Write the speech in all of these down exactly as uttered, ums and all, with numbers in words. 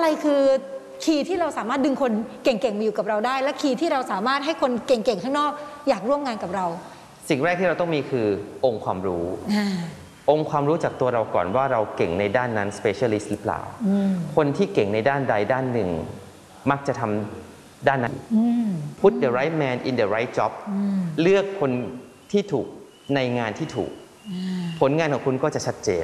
อะไรคือคีย์ที่เราสามารถดึงคนเก่งๆมาอยู่กับเราได้และคีย์ที่เราสามารถให้คนเก่งๆข้างนอกอยากร่วมงานกับเราสิ่งแรกที่เราต้องมีคือองค์ความรู้องค์ความรู้จากตัวเราก่อนว่าเราเก่งในด้านนั้น specialist หรือเปล่าคนที่เก่งในด้านใดด้านหนึ่งมักจะทำด้านนั้น put the right man in the right job เลือกคนที่ถูกในงานที่ถูกผลงานของคุณก็จะชัดเจน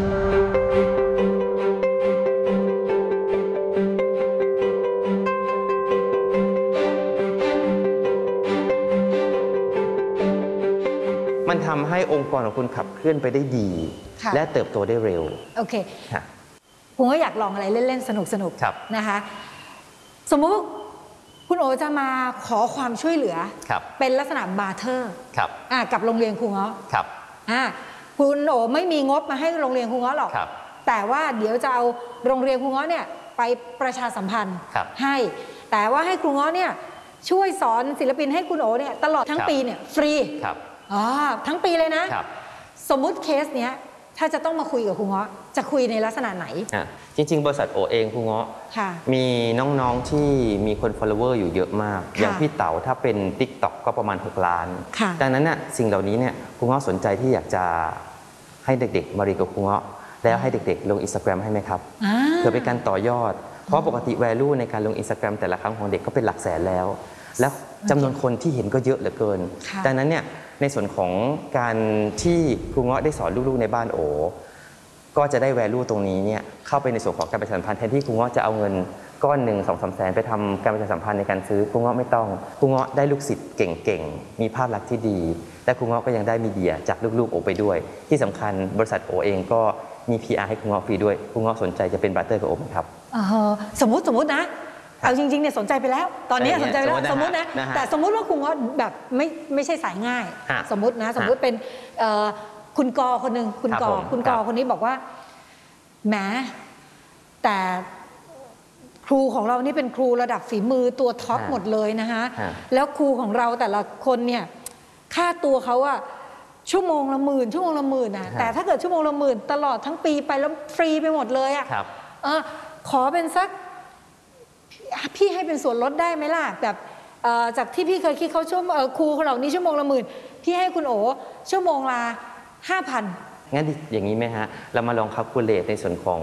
มันทำให้องค์กรของคุณขับเคลื่อนไปได้ดีและเติบโตได้เร็วโอเคผมก็อยากลองอะไรเล่นๆสนุกๆนะคะสมมุติคุณโอจะมาขอความช่วยเหลือเป็นลักษณะบาร์เทอร์กับโรงเรียนครูเงาะคุณโอไม่มีงบมาให้โรงเรียนครูเงาะหรอกแต่ว่าเดี๋ยวจะเอาโรงเรียนครูเงาะเนี่ยไปประชาสัมพันธ์ให้แต่ว่าให้ครูเงาะเนี่ยช่วยสอนศิลปินให้คุณโอเนี่ยตลอดทั้งปีเนี่ยฟรีอ๋อทั้งปีเลยนะสมมุติเคสเนี้ยถ้าจะต้องมาคุยกับครูเงาะจะคุยในลักษณะไหนจริงๆบริษัทโอเองครูเงาะมีน้องๆที่มีคน follower อยู่เยอะมากอย่างพี่เต๋าถ้าเป็น ติ๊กต็อก ก็ประมาณหกล้านดังนั้นน่ะสิ่งเหล่านี้เนี่ยครูเงาะสนใจที่อยากจะให้เด็กๆมาเรียนกับครูเงาะแล้วให้เด็กๆลง Instagram ให้ไหมครับเพื่อเป็นการต่อยอดเพราะปกติ value ในการลง Instagram แต่ละครั้งของเด็กก็เป็นหลักแสนแล้วแล้วจำนวนคนที่เห็นก็เยอะเหลือเกินดังนั้นเนี่ยในส่วนของการที่ครูเงาะได้สอนลูกๆในบ้านโอก็จะได้ value ตรงนี้เนี่ยเข้าไปในส่วนของการประชาสัมพันธ์แทนที่ครูเงาะจะเอาเงินก้อนหนึ่งสองสามแสนไปทำการประชาสัมพันธ์ในการซื้อครูเงาะไม่ต้องครูเงาะได้ลูกศิษย์เก่งๆมีภาพลักษณ์ที่ดีและครูเงาะก็ยังได้มีเดียจากลูกๆโอไปด้วยที่สำคัญบริษัทโอเองก็มี พี อาร์ ให้ครูเงาะฟรีด้วยครูเงาะสนใจจะเป็นบาร์เตอร์กับโอไหมครับสมมติสมมตินะเอาจริงๆเนี่ยสนใจไปแล้วตอนนี้สนใจไปแล้วสมมตินะแต่สมมุติว่าครูเงาะแบบไม่ไม่ใช่สายง่ายสมมตินะสมมติเป็นคุณกอคนหนึ่งคุณกอคุณกอคนนี้บอกว่าแหมแต่ครูของเรานี่เป็นครูระดับฝีมือตัวท็อปหมดเลยนะคะแล้วครูของเราแต่ละคนเนี่ยค่าตัวเขาอะชั่วโมงละหมื่นชั่วโมงละหมื่นนะแต่ถ้าเกิดชั่วโมงละหมื่นตลอดทั้งปีไปแล้วฟรีไปหมดเลยอะขอเป็นสักพี่ให้เป็นส่วนลดได้ไหมล่ะแบบจากที่พี่เคยคิดเขาชั่วครูของเรานี่ชั่วโมงละหมื่นพี่ให้คุณโอชั่วโมงละห้าพันงั้นอย่างนี้ไหมฮะเรามาลองคัลคูลเลตในส่วนของ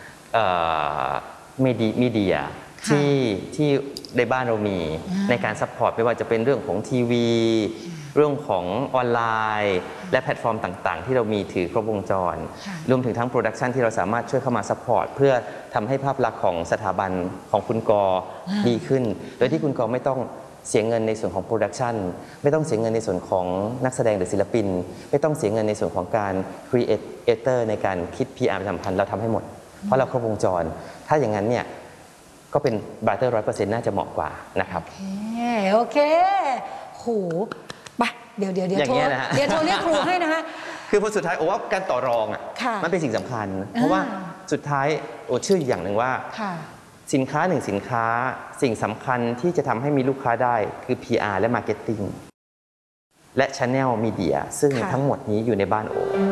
มีเดียที่ที่ในบ้านเรามีในการซัพพอร์ตไม่ว่าจะเป็นเรื่องของทีวีเรื่องของออนไลน์และแพลตฟอร์มต่างๆที่เรามีถือครบวงจรรวมถึงทั้งโปรดักชันที่เราสามารถช่วยเข้ามาซัพพอร์ตเพื่อทำให้ภาพลักษณ์ของสถาบันของคุณกอดีขึ้นโดยที่คุณกอไม่ต้องเสียเงินในส่วนของโปรดักชันไม่ต้องเสียเงินในส่วนของนักแสดงหรือศิลปินไม่ต้องเสียเงินในส่วนของการครีเอเตอร์ในการคิด พี อาร์ สัมพันธ์เราทำให้หมดเพราะเราครบวงจรถ้าอย่างนั้นเนี่ยก็เป็นบาร์เตอร์ร้อยเปอร์เซ็นต์น่าจะเหมาะกว่านะครับโอเคโอเคโหไปเดี๋ยวเดี๋ยวเดี๋ยวโทรเดี๋ยวโทรเรียกครูให้นะฮะคือพอสุดท้ายโอ้ว่าการต่อรองอ่ะมันเป็นสิ่งสำคัญเพราะว่าสุดท้ายโอ้เชื่ออย่างหนึ่งว่าสินค้าหนึ่งสินค้าสิ่งสำคัญที่จะทำให้มีลูกค้าได้คือ พี อาร์ และ Marketing และ Channel Media ซึ่งทั้งหมดนี้อยู่ในบ้านโอ